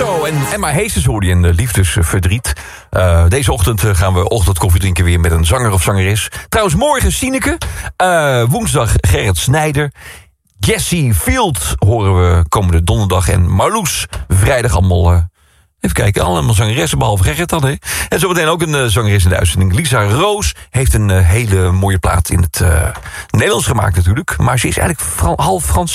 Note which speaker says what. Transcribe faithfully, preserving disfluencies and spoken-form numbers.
Speaker 1: Calypso en Emma Heesters hoorde je in de liefdesverdriet. Uh, deze ochtend uh, gaan we ochtendkoffie drinken weer met een zanger of zangeres. Trouwens, morgen Sineke. Uh, woensdag Gerrit Snijder. Jessie Field horen we komende donderdag. En Marloes vrijdag allemaal... Uh, even kijken, allemaal zangeressen behalve Gerrit dan, hè. En zometeen ook een uh, zangeres in de uitzending. Lisa Roos heeft een uh, hele mooie plaat in het uh, Nederlands gemaakt natuurlijk. Maar ze is eigenlijk Fran- half Frans.